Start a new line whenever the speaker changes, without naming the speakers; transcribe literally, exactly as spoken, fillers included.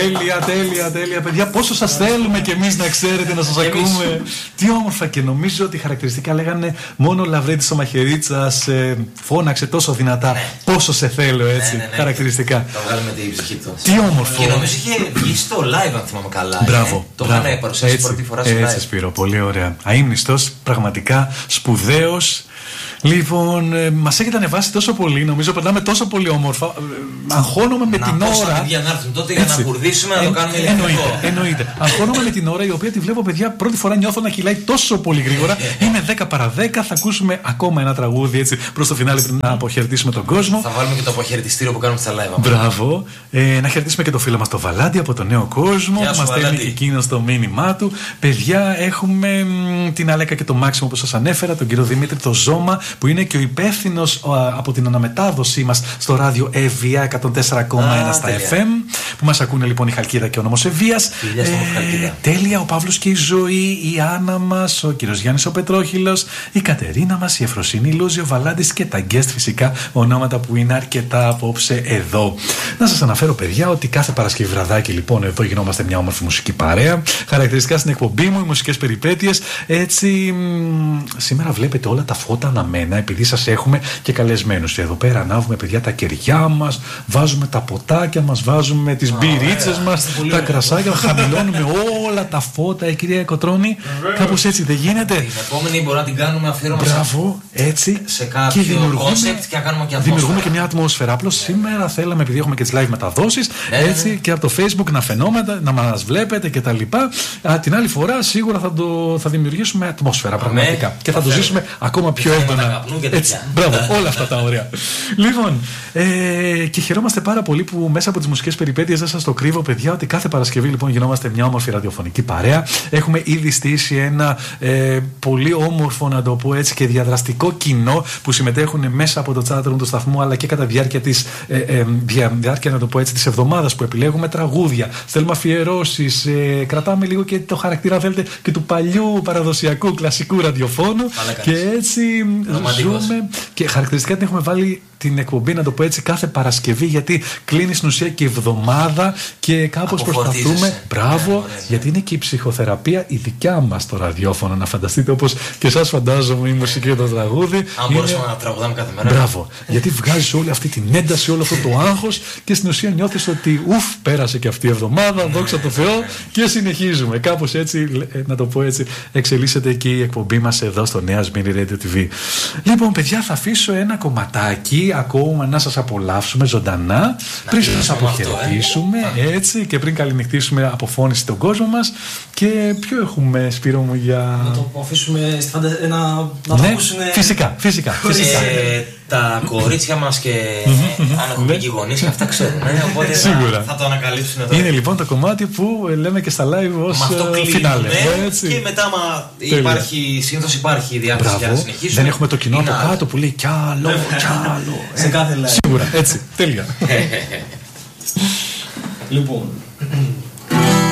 Τέλεια, τέλεια, τέλεια. Παιδιά, πόσο σας θέλουμε κι εμείς να ξέρετε, να σας ακούμε. Τι όμορφα, και νομίζω ότι χαρακτηριστικά λέγανε μόνο ο Λαβρέτης ο Μαχαιρίτσας ε, φώναξε τόσο δυνατά. Ναι. Πόσο σε θέλω, έτσι. Ναι, ναι, ναι. Χαρακτηριστικά.
Το βγάλουμε την ψυχή του.
Τι όμορφο.
Και νομίζω είχε βγει στο live, αν θυμάμαι καλά.
Μπράβο.
Ε. Το είχαν παρουσιάσει πρώτη φορά στο live.
Έτσι, Σπύρο, πολύ ωραία. Αείμνηστος, πραγματικά σπουδαίος. Λοιπόν, ε, μας έχετε ανεβάσει τόσο πολύ, νομίζω περνάμε τόσο πολύ όμορφα. Ε, αγχώνομαι με
να
την ώρα.
Να παιδιά να έρθουν τότε για να κουρδίσουμε, να ε, το κάνουμε ηλεκτρικό.
Εννοείται, εννοείται. Αγχώνομαι με την ώρα, η οποία τη βλέπω, παιδιά, πρώτη φορά νιώθω να κυλάει τόσο πολύ γρήγορα. Είναι δέκα παρά δέκα, θα ακούσουμε ακόμα ένα τραγούδι έτσι προς το φινάλε πριν να αποχαιρετήσουμε τον κόσμο.
Θα βάλουμε και το αποχαιρετιστήριο που κάνουμε στα live.
Μπράβο. Ε, να χαιρετήσουμε και το φίλο μας το Βαλάντι από το Νέο Κόσμο, που μας στέλνει και εκείνο το μήνυμά του. Παιδιά, έχουμε μ, την Αλέκα και το Μάξιμο που σας ανέφερα, τον κύριο Δημήτρη το Ζώμα, που είναι και ο υπεύθυνος από την αναμετάδοσή μας στο ράδιο Εβία εκατόν τέσσερα κόμμα ένα στα εφ εμ, που μας ακούνε λοιπόν η Χαλκίδα και ο Νόμος Εβίας. Ε, τέλεια, ο Παύλος και η Ζωή, η Άννα μας, ο κύριος Γιάννης ο Πετρόχυλος, η Κατερίνα μας, η Εφροσύνη, η Λούζη, ο Βαλάντης και τα guest φυσικά, ονόματα που είναι αρκετά απόψε εδώ. Να σας αναφέρω, παιδιά, ότι κάθε Παρασκευή βραδάκι λοιπόν εδώ γινόμαστε μια όμορφη μουσική παρέα. Χαρακτηριστικά στην εκπομπή μου, οι μουσικές περιπέτειες. Έτσι, μ, σήμερα βλέπετε όλα τα φώτα αναμένα, επειδή σας έχουμε και καλεσμένους. Εδώ πέρα ανάβουμε, παιδιά, τα κεριά μας, βάζουμε τα ποτάκια μας, βάζουμε τις μπυρίτσες μας, τα κρασάκια, χαμηλώνουμε όλα τα φώτα, ε, κυρία Κοτρώνη. Κάπως έτσι δεν γίνεται?
Την επόμενη μπορεί να την κάνουμε αφιέρωμα.
Μπράβο, έτσι.
Σε κάποιο κόνσεπτ και να κάνουμε και ατμόσφαιρα.
Δημιουργούμε και μια ατμόσφαιρα. Απλώς σήμερα θέλαμε, επειδή έχουμε και τις live μεταδόσεις,
ναι, ναι,
έτσι,
ναι.
και από το Facebook να φαινόμαστε, να μας βλέπετε κτλ. Την άλλη φορά σίγουρα θα, το, θα δημιουργήσουμε ατμόσφαιρα πραγματικά. Ναι, και θα, θα το ζήσουμε ακόμα πιο έντονα. Έτσι, μπράβο, όλα αυτά τα ωραία. Λοιπόν, ε, και χαιρόμαστε πάρα πολύ που μέσα από τις μουσικές περιπέτειες, δεν σας το κρύβω, παιδιά, ότι κάθε Παρασκευή λοιπόν γινόμαστε μια όμορφη ραδιοφωνική παρέα. Έχουμε ήδη στήσει ένα ε, πολύ όμορφο, να το πω έτσι, και διαδραστικό κοινό που συμμετέχουν μέσα από το chatroom του σταθμού, αλλά και κατά διάρκεια της ε, ε, δια, διάρκεια, να το πω έτσι, της εβδομάδας, που επιλέγουμε τραγούδια, θέλουμε αφιερώσεις, ε, κρατάμε λίγο και το χαρακτήρα, θέλετε, και του παλιού παραδοσιακού κλασικού ραδιοφώνου. Και έτσι ζούμε. Και χαρακτηριστικά την έχουμε βάλει την εκπομπή, να το πω έτσι, κάθε Παρασκευή, γιατί κλείνει στην ουσία και η εβδομάδα και κάπως προσπαθούμε. Μπράβο, ναι, ωραία, γιατί είναι και η ψυχοθεραπεία η δικιά μας το ραδιόφωνο. Να φανταστείτε, όπως και εσάς φαντάζομαι, η μουσική και το τραγούδι.
Αν είναι... μπορούσαμε να τραγουδάμε κάθε μέρα.
Μπράβο, γιατί βγάζει όλη αυτή την ένταση, όλο αυτό το άγχος και στην ουσία νιώθεις ότι ουφ, πέρασε και αυτή η εβδομάδα, δόξα τω Θεώ, και συνεχίζουμε. Κάπως έτσι, να το πω έτσι, εξελίσσεται και η εκπομπή μας εδώ στο Νέα Σμύρνη Radio τι βι. Λοιπόν, παιδιά, θα αφήσω ένα κομματάκι ακόμα να σας απολαύσουμε ζωντανά, να πριν σας αποχαιρετήσουμε, αυτό, ε? έτσι, και πριν καληνυχτήσουμε αποφώνηση στον κόσμο μας. Και ποιο έχουμε, Σπύρο μου, για...
Να το αφήσουμε στη φαντα... να, να
ναι,
το ακούσουνε...
Φυσικά, φυσικά, φυσικά.
Ε, τα κορίτσια μας και αν έχουμε και γονείς και αυτά ξέρουν, ε, οπότε θα, θα το ανακαλύψουν εδώ.
Είναι λοιπόν το κομμάτι που λέμε και στα live ως φινάλε.
Και μετά, μα υπάρχει, συνήθως υπάρχει διάθεση για να συνεχίσουμε.
Δεν έχουμε το κοινό από κάτω που λέει κι άλλο, κι άλλο.
Σε κάθε live.
Σίγουρα, έτσι, τέλεια.
Λοιπόν,